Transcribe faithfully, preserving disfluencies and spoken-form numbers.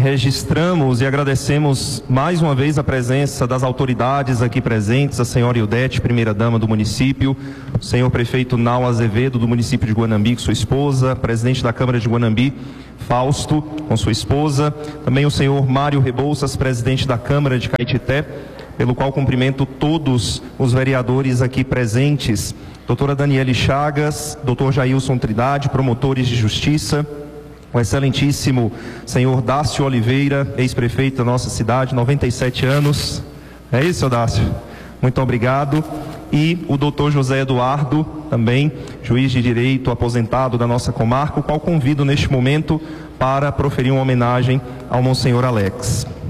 registramos e agradecemos mais uma vez a presença das autoridades aqui presentes, a senhora Ildete, primeira-dama do município, o senhor prefeito Nau Azevedo, do município de Guanambi, com sua esposa, presidente da Câmara de Guanambi, Fausto, com sua esposa, também o senhor Mário Rebouças, presidente da Câmara de Caetité, pelo qual cumprimento todos os vereadores aqui presentes, doutora Daniele Chagas, doutor Jailson Trindade, promotores de justiça, o excelentíssimo senhor Dácio Oliveira, ex-prefeito da nossa cidade, noventa e sete anos. É isso, Dácio? Muito obrigado. E o doutor José Eduardo, também juiz de direito aposentado da nossa comarca, o qual convido neste momento para proferir uma homenagem ao Monsenhor Alex.